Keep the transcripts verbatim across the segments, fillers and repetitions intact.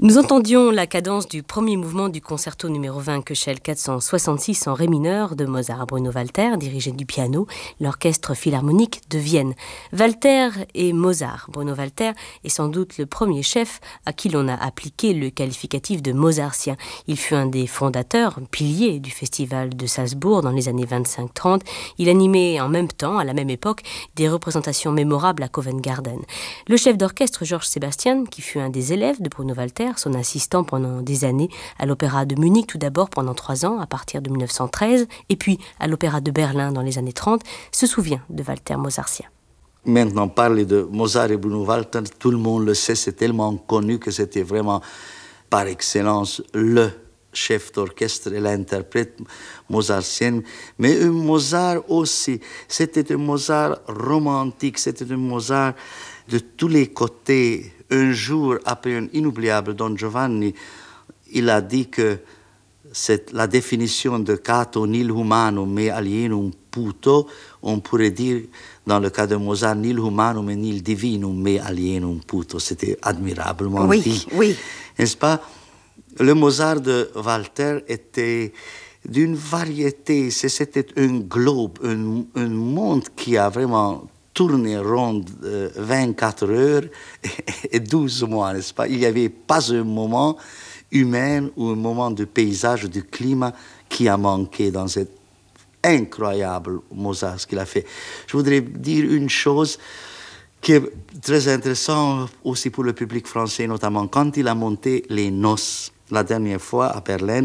Nous entendions la cadence du premier mouvement du concerto numéro vingt Köchel quatre cent soixante-six en ré mineur de Mozart. Bruno Walter dirigeait du piano l'orchestre philharmonique de Vienne. Walter et Mozart. Bruno Walter est sans doute le premier chef à qui l'on a appliqué le qualificatif de mozartien. Il fut un des fondateurs, piliers du festival de Salzbourg dans les années vingt-cinq trente. Il animait en même temps, à la même époque, des représentations mémorables à Covent Garden. Le chef d'orchestre Georges Sébastien, qui fut un des élèves de Bruno Walter, son assistant pendant des années à l'Opéra de Munich, tout d'abord pendant trois ans, à partir de mille neuf cent treize, et puis à l'Opéra de Berlin dans les années trente, se souvient de Walter mozartien. Maintenant, parler de Mozart et Bruno Walter, tout le monde le sait, c'est tellement connu que c'était vraiment, par excellence, le chef d'orchestre et l'interprète mozartien. Mais un Mozart aussi, c'était un Mozart romantique, c'était un Mozart de tous les côtés. Un jour, après un inoubliable Don Giovanni, il a dit que c'est la définition de Cato nil humanum me alienum puto, on pourrait dire, dans le cas de Mozart, nil humanum et nil divinum me alienum puto. C'était admirablement oui, dit. Oui, N'est-ce pas? Le Mozart de Walter était d'une variété, c'était un globe, un, un monde qui a vraiment tourné rond euh, vingt-quatre heures et douze mois, n'est-ce pas? Il n'y avait pas un moment humain ou un moment de paysage, de climat qui a manqué dans cet incroyable Mozart, ce qu'il a fait. Je voudrais dire une chose qui est très intéressante aussi pour le public français, notamment quand il a monté les noces la dernière fois à Berlin.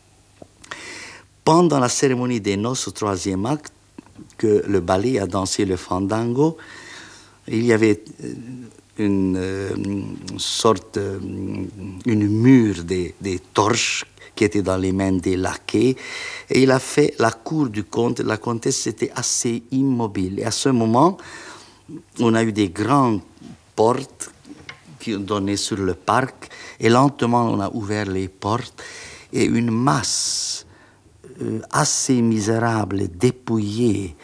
Pendant la cérémonie des noces au troisième acte, que le ballet a dansé le fandango, il y avait une, une sorte, une mûre des, des torches qui était dans les mains des laquais, et il a fait la cour du comte. La comtesse était assez immobile. Et à ce moment, on a eu des grandes portes qui donnaient sur le parc, et lentement on a ouvert les portes, et une masse Euh, assez misérable, dépouillé,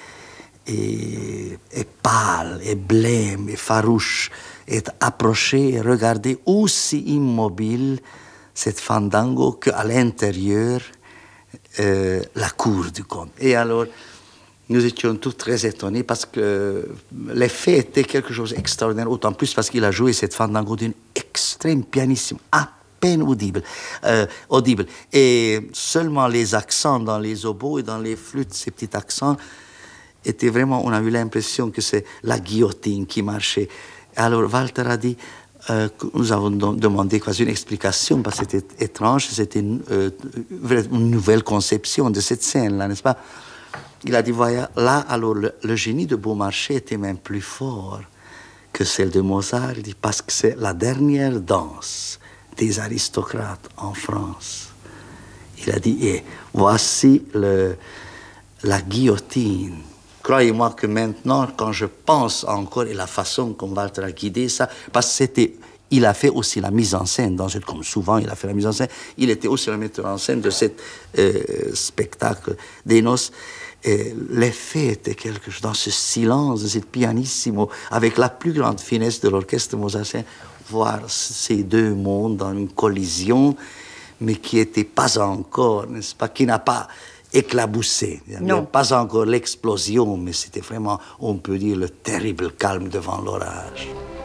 et, et pâle, et blême, et farouche, est approché et regardé aussi immobile cette fandango qu'à l'intérieur euh, la cour du comte. Et alors, nous étions tous très étonnés parce que l'effet était quelque chose d'extraordinaire, autant plus parce qu'il a joué cette fandango d'une extrême pianissime, à peine audible, euh, audible. Et seulement les accents dans les oboes et dans les flûtes, ces petits accents, étaient vraiment, on a eu l'impression que c'est la guillotine qui marchait. Alors Walter a dit, euh, nous avons demandé quasi une explication, parce que c'était étrange, c'était une, euh, une nouvelle conception de cette scène-là, n'est-ce pas? Il a dit, voilà, là, alors, le, le génie de Beaumarchais était même plus fort que celle de Mozart. Il dit, parce que c'est la dernière danse des aristocrates en France. Il a dit, et voici le, la guillotine. Croyez-moi que maintenant, quand je pense encore et la façon comme Walter a guidé ça, parce que c'était, il a fait aussi la mise en scène, dans cette, comme souvent il a fait la mise en scène, il était aussi le metteur en scène de ce euh, spectacle des noces. Et l'effet était quelque chose, dans ce silence, de cette pianissimo, avec la plus grande finesse de l'orchestre mozartien, voir ces deux mondes dans une collision, mais qui n'était pas encore, n'est-ce pas, qui n'a pas éclaboussé. Il n'y avait pas encore l'explosion, mais c'était vraiment, on peut dire, le terrible calme devant l'orage.